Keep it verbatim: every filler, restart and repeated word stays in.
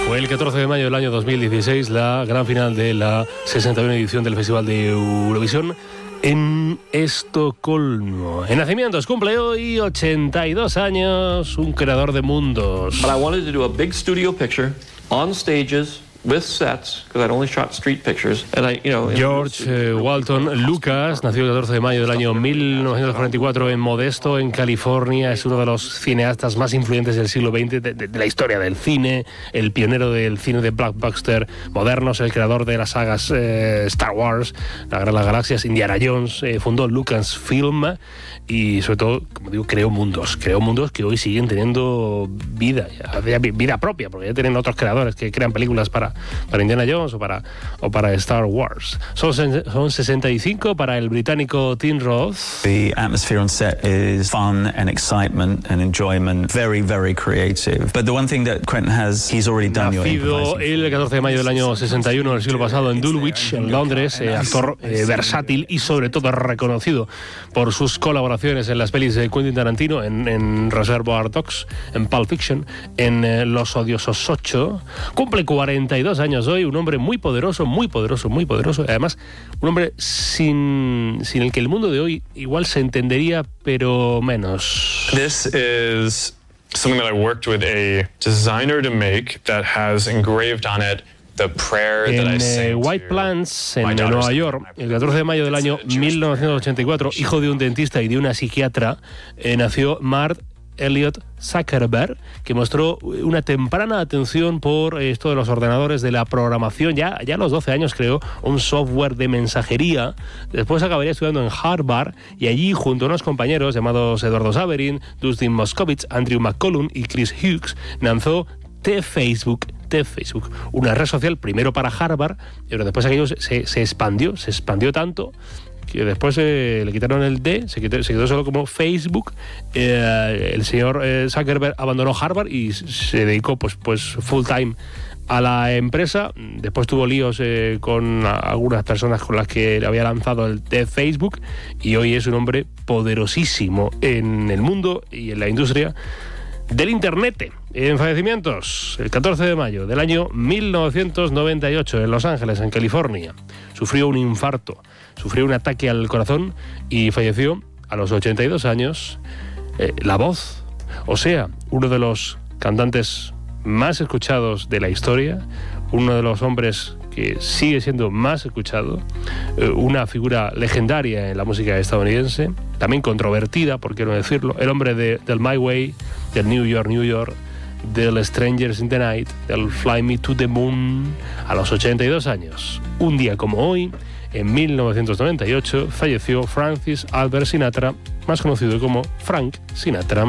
Fue el catorce de mayo del año dos mil dieciséis la gran final de la sesenta y una edición del Festival de Eurovisión en Estocolmo. En nacimientos cumple hoy ochenta y dos años un creador de mundos. But I wanted to do a big studio picture on stages with sets, because I'd only shot street pictures, and I, you know, George eh, Walton Lucas nació el catorce de mayo del año mil novecientos cuarenta y cuatro en Modesto, en California. Es uno de los cineastas más influyentes del siglo veinte, de, de, de la historia del cine, el pionero del cine de blockbuster modernos, el creador de las sagas eh, Star Wars, La Guerra de las Galaxias, Indiana Jones. Eh, fundó Lucasfilm y, sobre todo, como digo, creó mundos, creó mundos que hoy siguen teniendo vida, ya, vida propia, porque ya tienen otros creadores que crean películas para para Indiana Jones o para, o para Star Wars. Son, son sesenta y cinco para el británico Tim Roth. The atmosphere on set is fun and excitement and enjoyment, very, very creative. But the one thing that Quentin has, he's already done your Nacido el catorce de mayo del año sesenta y uno, del siglo pasado, en Dulwich, en Londres, eh, actor eh, versátil y sobre todo reconocido por sus colaboraciones en las pelis de Quentin Tarantino, en, en Reservoir Dogs, en Pulp Fiction, en eh, Los Odiosos ocho. Cumple cuarenta y dos años hoy, un hombre muy poderoso, muy poderoso, muy poderoso. Además, un hombre sin, sin el que el mundo de hoy igual se entendería, pero menos. This is something that I worked with a designer to make that has engraved on it the prayer that I En say eh, White to Plains, my en daughters. Nueva York, el catorce de mayo del año mil novecientos ochenta y cuatro, hijo de un dentista y de una psiquiatra, eh, nació Mark Elliot Zuckerberg, que mostró una temprana atención por esto de los ordenadores, de la programación. Ya, ya a los doce años creó un software de mensajería. Después acabaría estudiando en Harvard y allí, junto a unos compañeros llamados Eduardo Saverin, Dustin Moskovitz, Andrew McCollum y Chris Hughes, lanzó T-Facebook. T-Facebook, una red social primero para Harvard, pero después aquello se, se expandió, se expandió tanto que después eh, le quitaron el D, se quedó, se quedó solo como Facebook. Eh, el señor eh, Zuckerberg abandonó Harvard y se dedicó pues, pues full time a la empresa. Después tuvo líos eh, con algunas personas con las que había lanzado el de Facebook y hoy es un hombre poderosísimo en el mundo y en la industria del Internet. En fallecimientos, el catorce de mayo del año mil novecientos noventa y ocho, en Los Ángeles, en California, sufrió un infarto, sufrió un ataque al corazón y falleció a los ochenta y dos años. Eh, la voz, o sea, uno de los cantantes más escuchados de la historia, uno de los hombres que sigue siendo más escuchado, eh, una figura legendaria en la música estadounidense, también controvertida, por qué no decirlo, el hombre de, del My Way, del New York, New York, del Strangers in the Night, del Fly Me to the Moon. A los ochenta y dos años, un día como hoy, en mil novecientos noventa y ocho, falleció Francis Albert Sinatra, más conocido como Frank Sinatra.